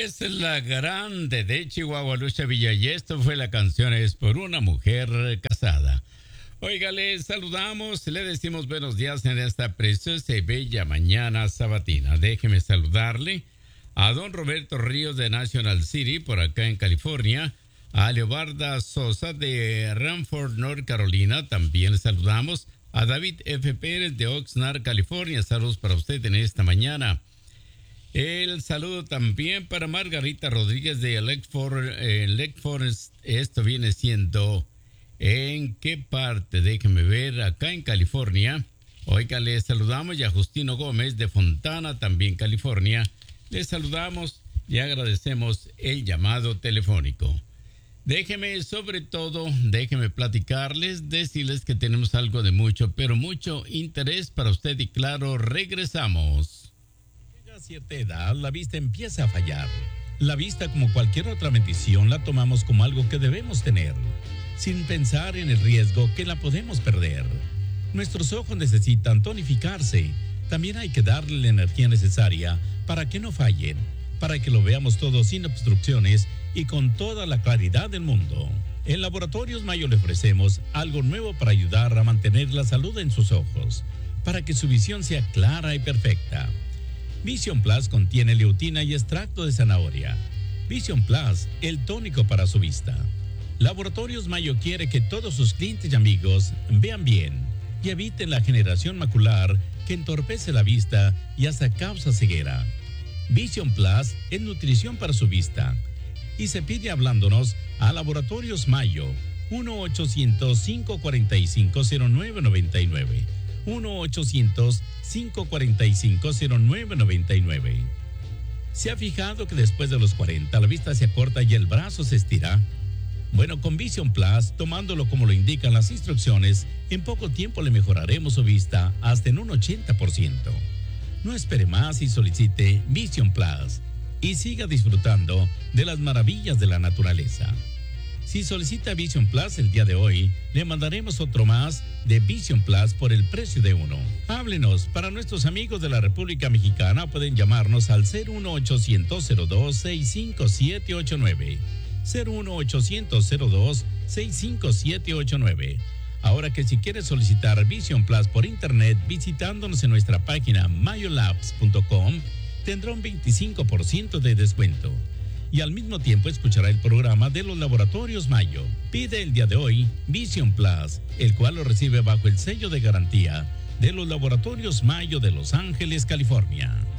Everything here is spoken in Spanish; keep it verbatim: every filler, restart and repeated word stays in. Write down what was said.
es la grande de Chihuahua, Lucha Villa, y esto fue la canción Es por una mujer casada. Oiga, le saludamos, le decimos buenos días en esta preciosa y bella mañana sabatina. Déjeme saludarle a don Roberto Ríos de National City, por acá en California, a Leobarda Sosa de Ranford, North Carolina, también le saludamos, a David F. Pérez de Oxnard, California, saludos para usted en esta mañana. El saludo también para Margarita Rodríguez de Lake Forest, eh, Lake Forest, esto viene siendo, ¿en qué parte? Déjeme ver, acá en California. Oiga, le saludamos, y a Justino Gómez de Fontana, también California. Le saludamos y agradecemos el llamado telefónico. Déjeme, sobre todo, déjeme platicarles, decirles que tenemos algo de mucho, pero mucho interés para usted y claro, regresamos. A cierta edad, la vista empieza a fallar. La vista, como cualquier otra bendición, la tomamos como algo que debemos tener, sin pensar en el riesgo que la podemos perder. Nuestros ojos necesitan tonificarse. También hay que darle la energía necesaria para que no fallen, para que lo veamos todo sin obstrucciones y con toda la claridad del mundo. En Laboratorios Mayo le ofrecemos algo nuevo para ayudar a mantener la salud en sus ojos, para que su visión sea clara y perfecta. Vision Plus contiene leutina y extracto de zanahoria. Vision Plus, el tónico para su vista. Laboratorios Mayo quiere que todos sus clientes y amigos vean bien y eviten la generación macular que entorpece la vista y hasta causa ceguera. Vision Plus es nutrición para su vista y se pide hablándonos a Laboratorios Mayo uno ochocientos, cinco cuarenta y cinco, cero nueve noventa y nueve. uno ochocientos, cinco cuarenta y cinco, cero nueve noventa y nueve. ¿Se ha fijado que después de los cuarenta la vista se acorta y el brazo se estira? Bueno, con Vision Plus, tomándolo como lo indican las instrucciones, en poco tiempo le mejoraremos su vista hasta en un ochenta por ciento. No espere más y solicite Vision Plus y siga disfrutando de las maravillas de la naturaleza. Si solicita Vision Plus el día de hoy, le mandaremos otro más de Vision Plus por el precio de uno. Háblenos. Para nuestros amigos de la República Mexicana pueden llamarnos al cero uno ochocientos, cero dos, seis cinco siete ocho nueve. cero uno ochocientos, cero dos, seis cinco siete ocho nueve. Ahora que si quieres solicitar Vision Plus por internet visitándonos en nuestra página mayolabs punto com, tendrá un veinticinco por ciento de descuento. Y al mismo tiempo escuchará el programa de los Laboratorios Mayo. Pide el día de hoy Vision Plus, el cual lo recibe bajo el sello de garantía de los Laboratorios Mayo de Los Ángeles, California.